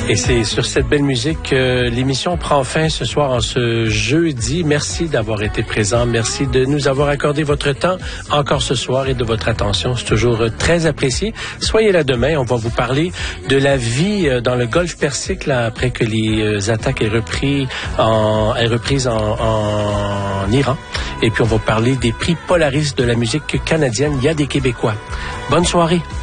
Et c'est sur cette belle musique que l'émission prend fin ce soir en ce jeudi. Merci d'avoir été présent. Merci de nous avoir accordé votre temps encore ce soir et de votre attention. C'est toujours très apprécié. Soyez là demain. On va vous parler de la vie dans le golfe Persique là, après que les attaques aient repris en Iran. Et puis on va parler des prix Polaris de la musique canadienne. Il y a des Québécois. Bonne soirée.